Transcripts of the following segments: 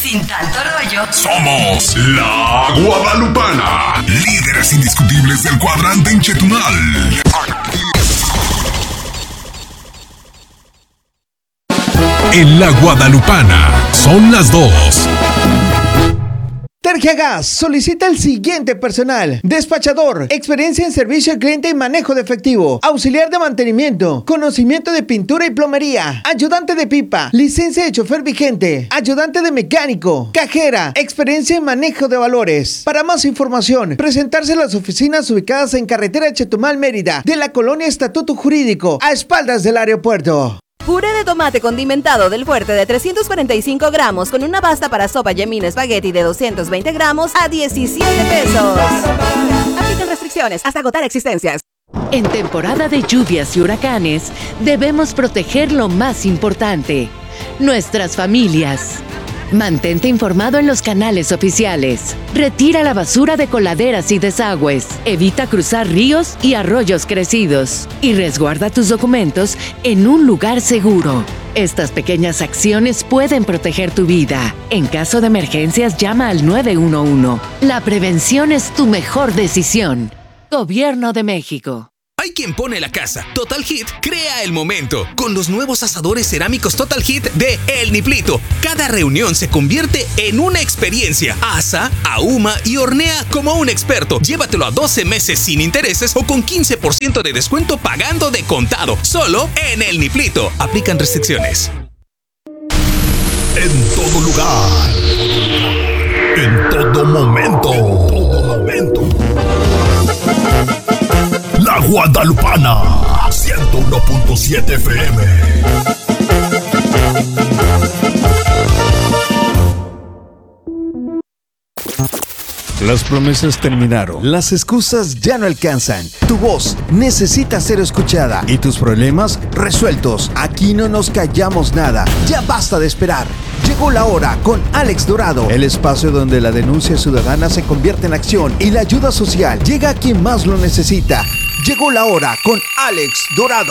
sin tanto rollo. Somos La Guadalupana, líderes indiscutibles del cuadrante en Chetumal. En La Guadalupana son las 2. Tergiagas solicita el siguiente personal: despachador, experiencia en servicio al cliente y manejo de efectivo, auxiliar de mantenimiento, conocimiento de pintura y plomería, ayudante de pipa, licencia de chofer vigente, ayudante de mecánico, cajera, experiencia en manejo de valores. Para más información, presentarse en las oficinas ubicadas en carretera Chetumal Mérida, de la colonia Estatuto Jurídico, a espaldas del aeropuerto. Puré de tomate condimentado del Fuerte de 345 gramos con una pasta para sopa Yemina Espagueti de 220 gramos a 17 pesos. Aplican restricciones hasta agotar existencias. En temporada de lluvias y huracanes, debemos proteger lo más importante: nuestras familias. Mantente informado en los canales oficiales. Retira la basura de coladeras y desagües. Evita cruzar ríos y arroyos crecidos. Y resguarda tus documentos en un lugar seguro. Estas pequeñas acciones pueden proteger tu vida. En caso de emergencias, llama al 911. La prevención es tu mejor decisión. Gobierno de México. Hay quien pone la casa. Total Hit crea el momento con los nuevos asadores cerámicos Total Hit de El Niplito. Cada reunión se convierte en una experiencia. Asa, ahuma y hornea como un experto. Llévatelo a 12 meses sin intereses o con 15% de descuento pagando de contado. Solo en El Niplito. Aplican restricciones. En todo lugar. En todo momento. La Guadalupana, 101.7 FM. Las promesas terminaron. Las excusas ya no alcanzan. Tu voz necesita ser escuchada y tus problemas resueltos. Aquí no nos callamos nada. Ya basta de esperar. Llegó la hora con Alex Dorado, el espacio donde la denuncia ciudadana se convierte en acción y la ayuda social llega a quien más lo necesita. Llegó la hora con Alex Dorado.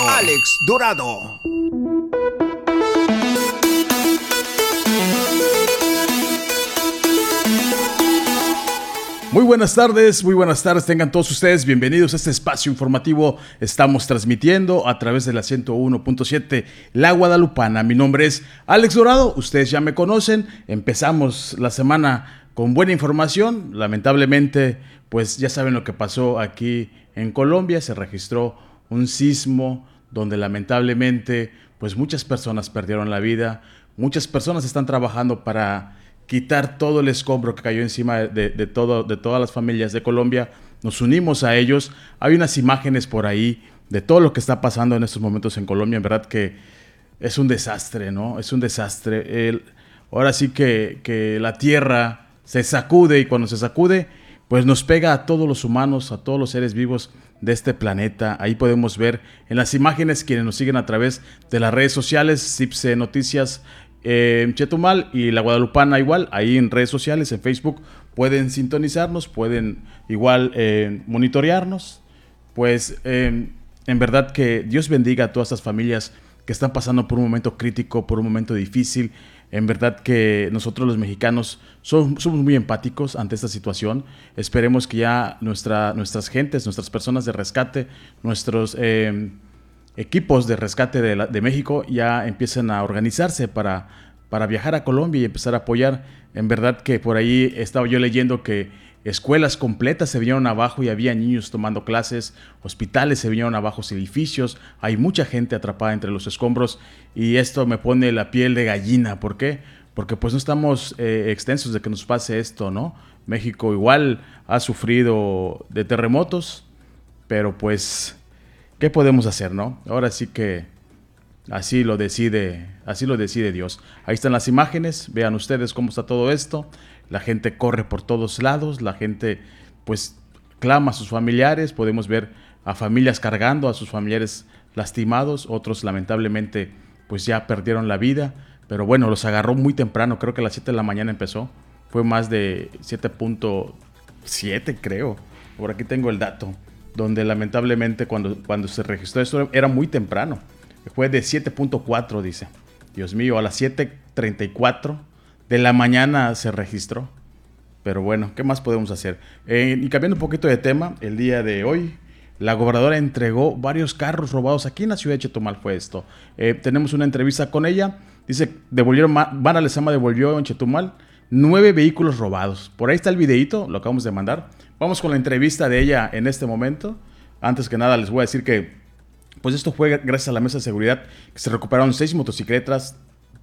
Muy buenas tardes, tengan todos ustedes bienvenidos a este espacio informativo. Estamos transmitiendo a través de la 101.7 La Guadalupana. Mi nombre es Alex Dorado, ustedes ya me conocen. Empezamos la semana con buena información. Lamentablemente, pues ya saben lo que pasó aquí en Colombia. Se registró un sismo donde lamentablemente pues muchas personas perdieron la vida. Muchas personas están trabajando para quitar todo el escombro que cayó encima de todas las familias de Colombia. Nos unimos a ellos. Hay unas imágenes por ahí de todo lo que está pasando en estos momentos en Colombia. En verdad que es un desastre, ¿no? Es un desastre. Ahora sí que la tierra se sacude, y cuando se sacude, pues nos pega a todos los humanos, a todos los seres vivos de este planeta. Ahí podemos ver en las imágenes, quienes nos siguen a través de las redes sociales, CIPSE Noticias Chetumal y La Guadalupana igual, ahí en redes sociales, en Facebook, pueden sintonizarnos, pueden igual monitorearnos. Pues en verdad que Dios bendiga a todas estas familias que están pasando por un momento crítico, por un momento difícil. En verdad que nosotros los mexicanos somos muy empáticos ante esta situación. Esperemos que ya nuestras gentes, nuestras personas de rescate, nuestros equipos de rescate de México ya empiecen a organizarse para viajar a Colombia y empezar a apoyar. En verdad que por ahí estaba yo leyendo que escuelas completas se vinieron abajo y había niños tomando clases, hospitales se vinieron abajo, edificios, hay mucha gente atrapada entre los escombros y esto me pone la piel de gallina. ¿Por qué? Porque pues no estamos extensos de que nos pase esto, ¿no? México igual ha sufrido de terremotos, pero pues ¿qué podemos hacer, no? Ahora sí que así lo decide Dios. Ahí están las imágenes, vean ustedes cómo está todo esto. La gente corre por todos lados, la gente pues clama a sus familiares. Podemos ver a familias cargando a sus familiares lastimados, otros lamentablemente pues ya perdieron la vida. Pero bueno, los agarró muy temprano, creo que a las 7 de la mañana empezó. Fue más de 7.7 creo, por aquí tengo el dato. Donde lamentablemente cuando se registró esto era muy temprano. Fue de 7.4, dice. Dios mío, a las 7:34 de la mañana se registró. Pero bueno, ¿qué más podemos hacer? Y cambiando un poquito de tema, el día de hoy, la gobernadora entregó varios carros robados aquí en la ciudad de Chetumal, fue esto. Tenemos una entrevista con ella. Dice, Mara Lezama devolvió en Chetumal 9 vehículos robados. Por ahí está el videíto, lo acabamos de mandar. Vamos con la entrevista de ella en este momento. Antes que nada les voy a decir que pues esto fue gracias a la mesa de seguridad, que se recuperaron 6 motocicletas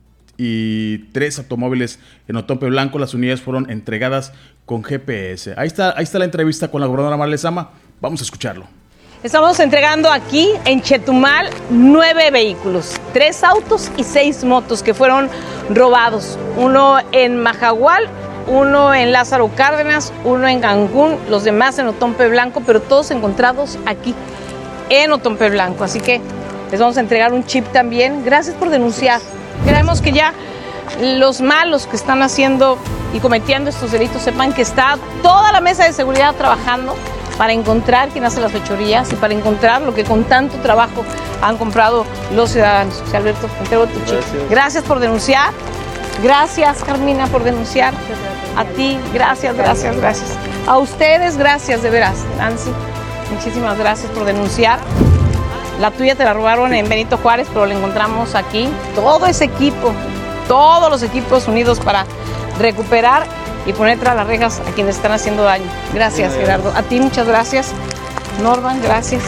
y 3 automóviles en Otompe Blanco. Las unidades fueron entregadas con GPS. Ahí está la entrevista con la gobernadora Mara Lezama. Vamos a escucharlo. Estamos entregando aquí en Chetumal 9 vehículos, 3 autos y 6 motos que fueron robados. Uno en Majahual, uno en Lázaro Cárdenas, uno en Cancún, los demás en Otompe Blanco, pero todos encontrados aquí en Otompe Blanco. Así que les vamos a entregar un chip también. Gracias por denunciar. Queremos que ya los malos que están haciendo y cometiendo estos delitos sepan que está toda la mesa de seguridad trabajando para encontrar quién hace las fechorías y para encontrar lo que con tanto trabajo han comprado los ciudadanos. José Alberto, entrego tu chip. Gracias por denunciar. Gracias, Carmina, por denunciar. A ti, gracias. A ustedes, gracias, de veras. Nancy, muchísimas gracias por denunciar. La tuya te la robaron en Benito Juárez, pero la encontramos aquí. Todo ese equipo, todos los equipos unidos para recuperar y poner tras las rejas a quienes están haciendo daño. Gracias, Gerardo. A ti muchas gracias. Norman, gracias.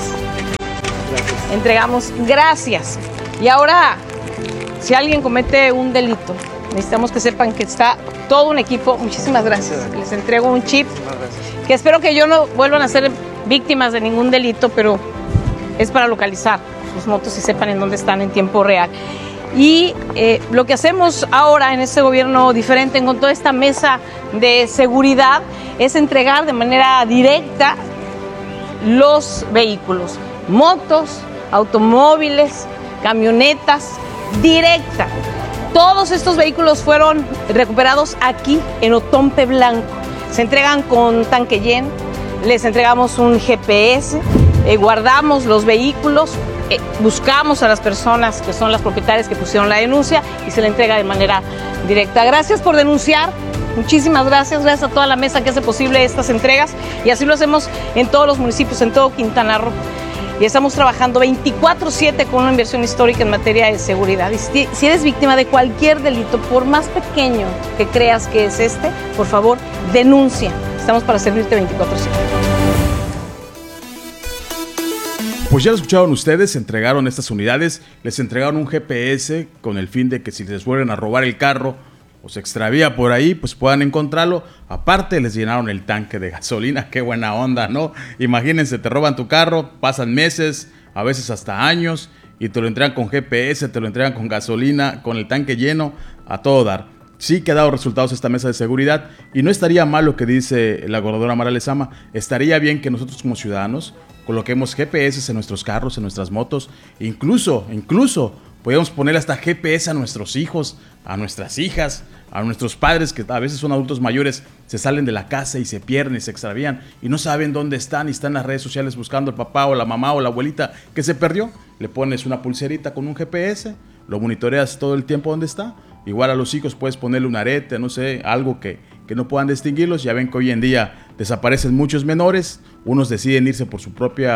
Entregamos, gracias. Y ahora, si alguien comete un delito, necesitamos que sepan que está todo un equipo. Muchísimas gracias. Les entrego un chip que espero que yo no vuelvan a ser víctimas de ningún delito, pero es para localizar sus motos y sepan en dónde están en tiempo real. Y lo que hacemos ahora en este gobierno diferente con toda esta mesa de seguridad es entregar de manera directa los vehículos, motos, automóviles, camionetas, directa. Todos estos vehículos fueron recuperados aquí en Otompe Blanco. Se entregan con tanque lleno, les entregamos un GPS, guardamos los vehículos, buscamos a las personas que son las propietarias que pusieron la denuncia y se le entrega de manera directa. Gracias por denunciar, muchísimas gracias a toda la mesa que hace posible estas entregas y así lo hacemos en todos los municipios, en todo Quintana Roo. Y estamos trabajando 24/7 con una inversión histórica en materia de seguridad. Y si eres víctima de cualquier delito, por más pequeño que creas que es por favor, denuncia. Estamos para servirte 24/7. Pues ya lo escucharon ustedes, entregaron estas unidades, les entregaron un GPS con el fin de que si les vuelven a robar el carro o se extravía por ahí, pues puedan encontrarlo. Aparte les llenaron el tanque de gasolina, qué buena onda, ¿no? Imagínense, te roban tu carro, pasan meses, a veces hasta años, y te lo entregan con GPS, te lo entregan con gasolina, con el tanque lleno, a todo dar. Sí que ha dado resultados esta mesa de seguridad y no estaría mal lo que dice la gobernadora Mara Lezama. Estaría bien que nosotros como ciudadanos coloquemos GPS en nuestros carros, en nuestras motos, incluso podríamos poner hasta GPS a nuestros hijos, a nuestras hijas, a nuestros padres que a veces son adultos mayores, se salen de la casa y se pierden y se extravían y no saben dónde están y están en las redes sociales buscando al papá o la mamá o la abuelita que se perdió. Le pones una pulserita con un GPS, lo monitoreas todo el tiempo donde está. Igual a los hijos puedes ponerle un arete, no sé, algo que no puedan distinguirlos. Ya ven que hoy en día desaparecen muchos menores, unos deciden irse por sus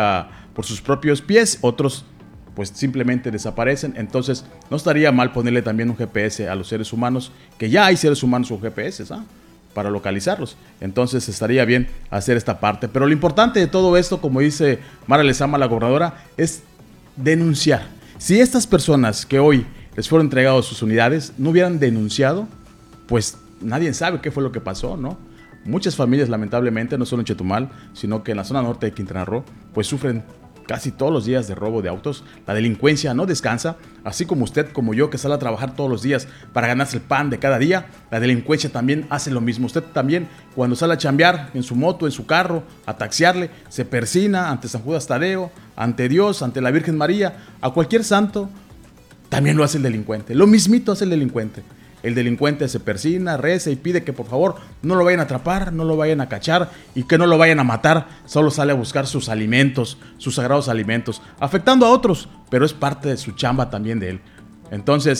propios pies, otros pues simplemente desaparecen. Entonces no estaría mal ponerle también un GPS a los seres humanos, que ya hay seres humanos con GPS, para localizarlos. Entonces estaría bien hacer esta parte. Pero lo importante de todo esto, como dice Mara Lezama, la gobernadora, es denunciar. Si estas personas que hoy les fueron entregadas sus unidades no hubieran denunciado, pues nadie sabe qué fue lo que pasó, ¿no? Muchas familias, lamentablemente, no solo en Chetumal, sino que en la zona norte de Quintana Roo, pues sufren casi todos los días de robo de autos. La delincuencia no descansa, así como usted, como yo, que sale a trabajar todos los días para ganarse el pan de cada día. La delincuencia también hace lo mismo. Usted también, cuando sale a chambear en su moto, en su carro, a taxiarle, se persina ante San Judas Tadeo, ante Dios, ante la Virgen María, a cualquier santo. También lo hace el delincuente. Lo mismito hace el delincuente. El delincuente se persina, reza y pide que por favor no lo vayan a atrapar, no lo vayan a cachar y que no lo vayan a matar. Solo sale a buscar sus alimentos, sus sagrados alimentos, afectando a otros, pero es parte de su chamba también de él. Entonces,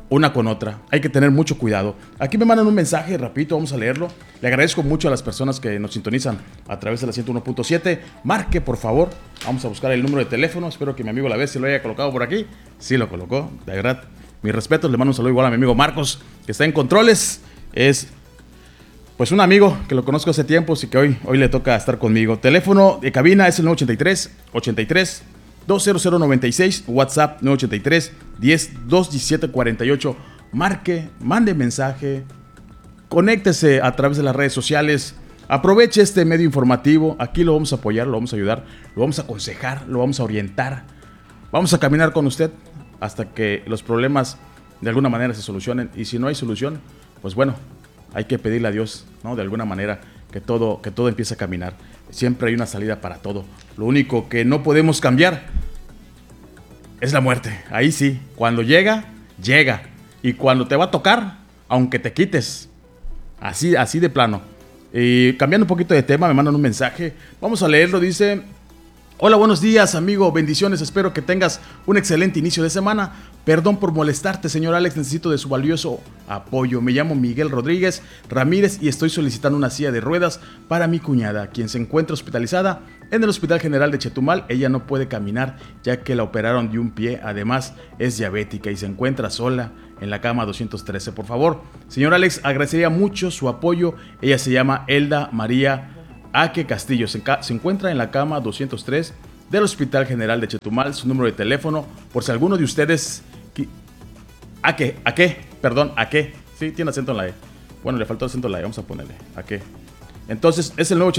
una con otra. Hay que tener mucho cuidado. Aquí me mandan un mensaje, rapidito, vamos a leerlo. Le agradezco mucho a las personas que nos sintonizan a través de la 101.7. Marque, por favor. Vamos a buscar el número de teléfono. Espero que mi amigo la vez se lo haya colocado por aquí. Sí lo colocó, de verdad. Mis respetos, le mando un saludo igual a mi amigo Marcos, que está en controles. Es pues un amigo que lo conozco hace tiempo, así que hoy le toca estar conmigo. Teléfono de cabina es el 983 20096, WhatsApp 983 10 48. Marque, mande mensaje, conéctese a través de las redes sociales, aproveche este medio informativo. Aquí lo vamos a apoyar, lo vamos a ayudar, lo vamos a aconsejar, lo vamos a orientar. Vamos a caminar con usted hasta que los problemas de alguna manera se solucionen, y si no hay solución, pues bueno, hay que pedirle a Dios, ¿no? De alguna manera que todo empiece a caminar. Siempre hay una salida para todo. Lo único que no podemos cambiar es la muerte. Ahí sí, cuando llega. Y cuando te va a tocar, aunque te quites. Así de plano. Y cambiando un poquito de tema, me mandan un mensaje. Vamos a leerlo, dice: hola, buenos días, amigo, bendiciones, espero que tengas un excelente inicio de semana. Perdón por molestarte, señor Alex, necesito de su valioso apoyo. Me llamo Miguel Rodríguez Ramírez y estoy solicitando una silla de ruedas para mi cuñada, quien se encuentra hospitalizada en el Hospital General de Chetumal. Ella no puede caminar ya que la operaron de un pie, además es diabética y se encuentra sola en la cama 213. Por favor, señor Alex, agradecería mucho su apoyo. Ella se llama Elda María Aque Castillo, se encuentra en la cama 203 del Hospital General de Chetumal. Su número de teléfono, por si alguno de ustedes... ¿A qué? Sí, tiene acento en la E. Bueno, le faltó acento en la E, vamos a ponerle ¿a qué? Entonces es el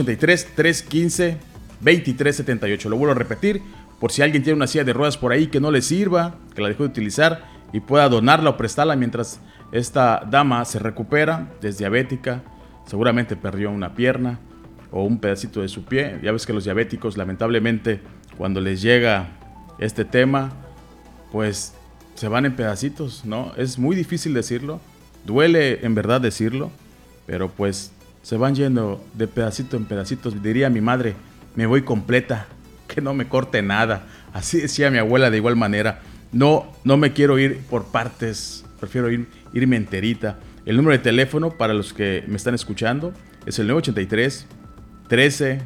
983-315-2378. Lo vuelvo a repetir, por si alguien tiene una silla de ruedas por ahí que no le sirva, que la dejó de utilizar y pueda donarla o prestarla mientras esta dama se recupera. Es diabética, seguramente perdió una pierna o un pedacito de su pie. Ya ves que los diabéticos, lamentablemente, cuando les llega este tema, pues se van en pedacitos, ¿no? Es muy difícil decirlo, duele en verdad decirlo, pero pues se van yendo de pedacito en pedacitos. Diría mi madre, me voy completa, que no me corte nada. Así decía mi abuela de igual manera. No me quiero ir por partes, prefiero irme enterita. El número de teléfono para los que me están escuchando es el 983 13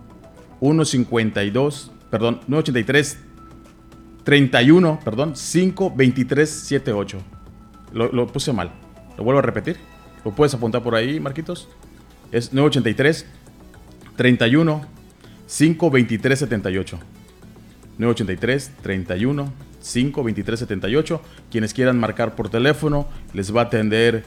152, perdón, 983 31, perdón, 52378. Lo puse mal. Lo vuelvo a repetir. ¿Lo puedes apuntar por ahí, Marquitos? Es 983 31 52378. 983 31 52378. Quienes quieran marcar por teléfono, les va a atender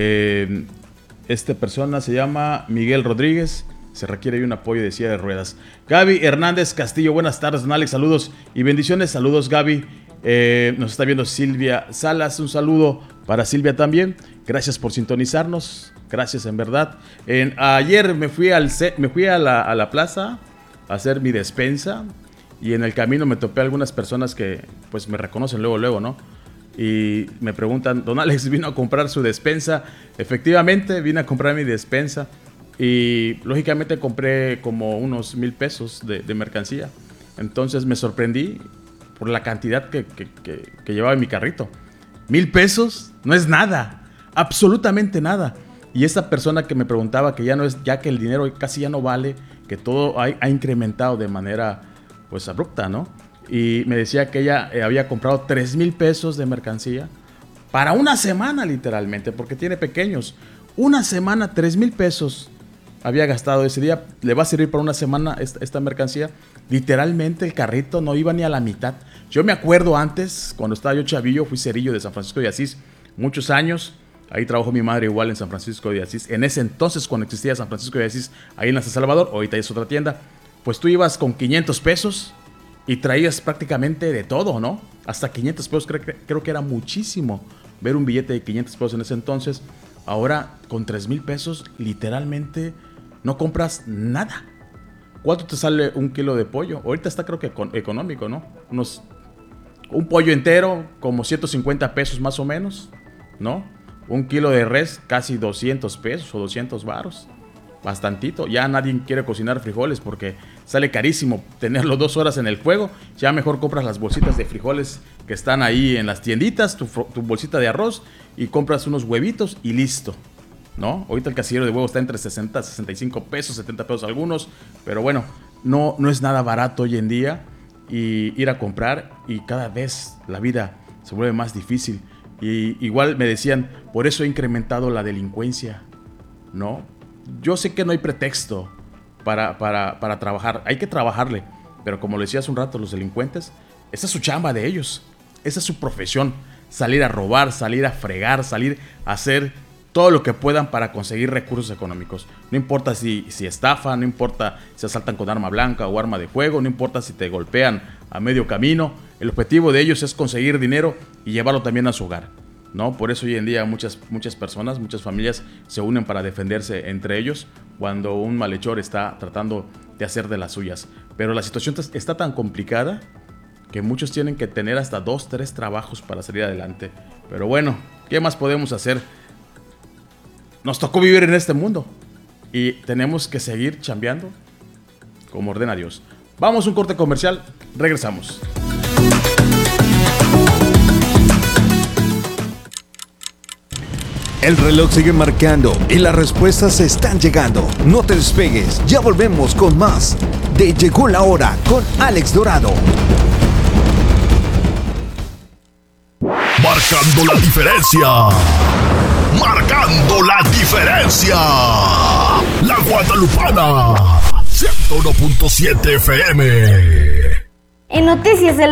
esta persona, se llama Miguel Rodríguez. Se requiere un apoyo de silla de ruedas. Gaby Hernández Castillo, buenas tardes, don Alex, saludos y bendiciones. Saludos, Gaby. Nos está viendo Silvia Salas, un saludo para Silvia también. Gracias por sintonizarnos, gracias en verdad. Ayer me fui a la plaza a hacer mi despensa y en el camino me topé a algunas personas que pues me reconocen luego, ¿no? Y me preguntan, don Alex, ¿vino a comprar su despensa? Efectivamente, vine a comprar mi despensa. Y lógicamente compré como unos 1,000 pesos de mercancía. Entonces me sorprendí por la cantidad que llevaba en mi carrito. 1,000 pesos no es nada, absolutamente nada. Y esta persona que me preguntaba que ya que el dinero casi ya no vale, que todo ha incrementado de manera pues abrupta, ¿no? Y me decía que ella había comprado 3,000 pesos de mercancía para una semana literalmente, porque tiene pequeños. Una semana, 3,000 pesos. Había gastado ese día, le va a servir para una semana esta mercancía. Literalmente el carrito no iba ni a la mitad. Yo me acuerdo antes, cuando estaba yo chavillo, fui cerillo de San Francisco de Asís, muchos años. Ahí trabajó mi madre igual en San Francisco de Asís. En ese entonces, cuando existía San Francisco de Asís, ahí en la San Salvador, ahorita es otra tienda, pues tú ibas con 500 pesos y traías prácticamente de todo, ¿no? Hasta 500 pesos, creo que era muchísimo ver un billete de 500 pesos en ese entonces. Ahora, con 3,000 pesos, literalmente no compras nada. ¿Cuánto te sale un kilo de pollo? Ahorita está creo que económico, ¿no? Un pollo entero, como 150 pesos más o menos, ¿no? Un kilo de res, casi 200 pesos o 200 varos. bastantito. Ya nadie quiere cocinar frijoles porque sale carísimo tenerlo 2 horas en el fuego. Ya mejor compras las bolsitas de frijoles que están ahí en las tienditas, tu bolsita de arroz, y compras unos huevitos y listo, ¿no? Ahorita el casillero de huevos está entre 60, 65 pesos, 70 pesos algunos, pero bueno, no es nada barato hoy en día y ir a comprar, y cada vez la vida se vuelve más difícil. Y igual me decían, por eso he incrementado la delincuencia, ¿no? Yo sé que no hay pretexto para trabajar, hay que trabajarle, pero como lo decía hace un rato, los delincuentes, esa es su chamba de ellos, esa es su profesión, salir a robar, salir a fregar, salir a hacer todo lo que puedan para conseguir recursos económicos. No importa si estafan, no importa si asaltan con arma blanca o arma de fuego, no importa si te golpean a medio camino, el objetivo de ellos es conseguir dinero y llevarlo también a su hogar, ¿no? Por eso hoy en día muchas personas, muchas familias se unen para defenderse entre ellos cuando un malhechor está tratando de hacer de las suyas. Pero la situación está tan complicada que muchos tienen que tener hasta 2, 3 trabajos para salir adelante. Pero bueno, ¿qué más podemos hacer? Nos tocó vivir en este mundo y tenemos que seguir chambeando como ordena Dios. Vamos a un corte comercial, regresamos. El reloj sigue marcando y las respuestas están llegando. No te despegues, ya volvemos con más de Llegó la Hora con Alex Dorado. Marcando la diferencia. Marcando la diferencia. La Guadalupana. 101.7 FM. En Noticias de